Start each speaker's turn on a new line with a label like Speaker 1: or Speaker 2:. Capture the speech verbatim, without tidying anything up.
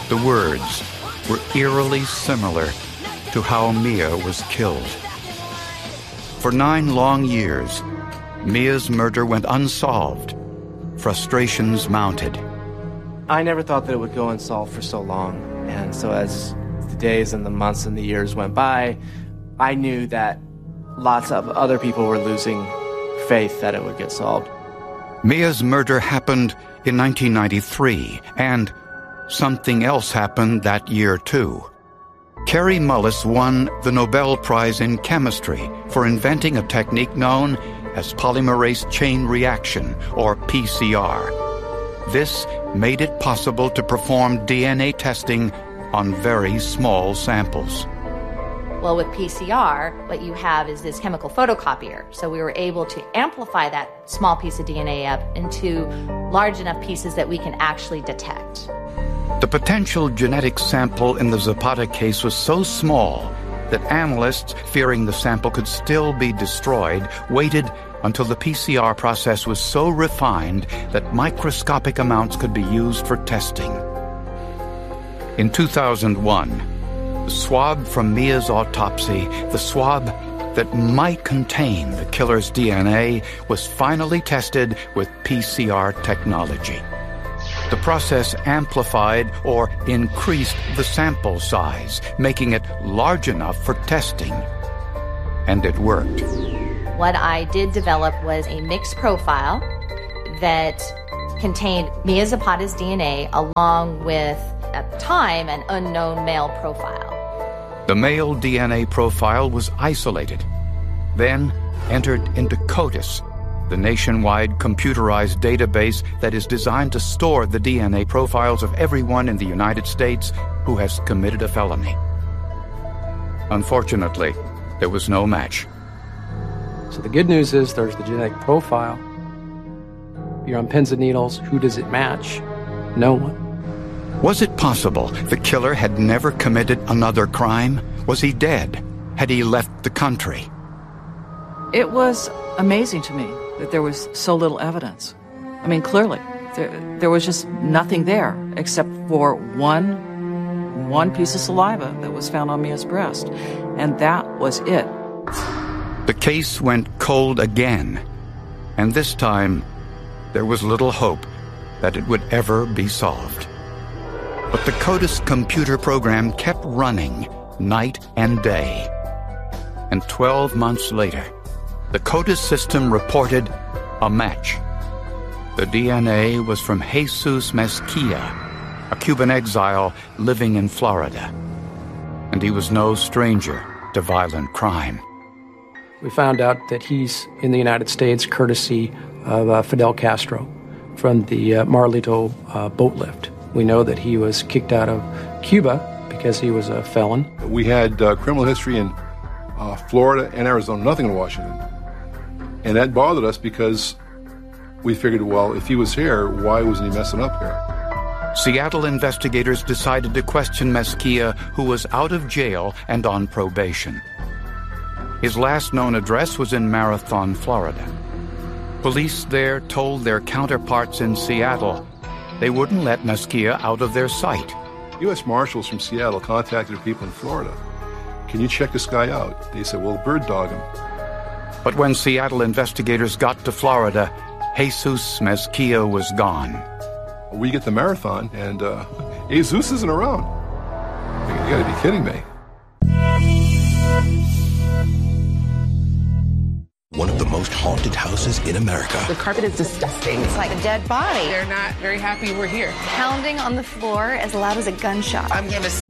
Speaker 1: The words were eerily similar to how Mia was killed. For nine long years, Mia's murder went unsolved. Frustrations mounted.
Speaker 2: I never thought that it would go unsolved for so long. And so as the days and the months and the years went by, I knew that lots of other people were losing faith that it would get solved.
Speaker 1: Mia's murder happened in nineteen ninety-three, and something else happened that year too. Kary Mullis won the Nobel Prize in Chemistry for inventing a technique known as polymerase chain reaction, or P C R. This made it possible to perform D N A testing on very small samples.
Speaker 3: Well, with P C R, what you have is this chemical photocopier. So we were able to amplify that small piece of D N A up into large enough pieces that we can actually detect.
Speaker 1: The potential genetic sample in the Zapata case was so small that analysts, fearing the sample could still be destroyed, waited until the P C R process was so refined that microscopic amounts could be used for testing. In two thousand one, the swab from Mia's autopsy, the swab that might contain the killer's D N A, was finally tested with P C R technology. The process amplified or increased the sample size, making it large enough for testing. And it worked.
Speaker 3: What I did develop was a mixed profile that contained Mia Zapata's D N A along with, at the time, an unknown male profile.
Speaker 1: The male D N A profile was isolated, then entered into CODIS, the nationwide computerized database that is designed to store the D N A profiles of everyone in the United States who has committed a felony. Unfortunately, there was no match.
Speaker 4: So the good news is there's the genetic profile. You're on pins and needles. Who does it match? No one.
Speaker 1: Was it possible the killer had never committed another crime? Was he dead? Had he left the country?
Speaker 5: It was amazing to me that there was so little evidence. I mean, clearly, there, there was just nothing there except for one, one piece of saliva that was found on Mia's breast. And that was it.
Speaker 1: The case went cold again. And this time, there was little hope that it would ever be solved. But the CODIS computer program kept running night and day. And twelve months later, the CODIS system reported a match. The D N A was from Jesus Mezquia, a Cuban exile living in Florida. And he was no stranger to violent crime.
Speaker 4: We found out that he's in the United States courtesy of uh, Fidel Castro from the uh, Marlito uh, boat lift. We know that he was kicked out of Cuba because he was a felon.
Speaker 6: We had uh, criminal history in uh, Florida and Arizona, nothing in Washington. And that bothered us because we figured, well, if he was here, why wasn't he messing up here?
Speaker 1: Seattle investigators decided to question Mezquia, who was out of jail and on probation. His last known address was in Marathon, Florida. Police there told their counterparts in Seattle they wouldn't let Mezquia out of their sight.
Speaker 6: U S Marshals from Seattle contacted people in Florida. Can you check this guy out? They said, well, bird dog him.
Speaker 1: But when Seattle investigators got to Florida, Jesus Mezquia was gone.
Speaker 6: We get the Marathon, and uh, Jesus isn't around. You gotta be kidding me.
Speaker 7: One of the most haunted houses in America.
Speaker 8: The carpet is disgusting.
Speaker 9: It's like a dead body.
Speaker 8: They're not very happy we're here.
Speaker 9: Pounding on the floor as loud as a gunshot.
Speaker 8: I'm gonna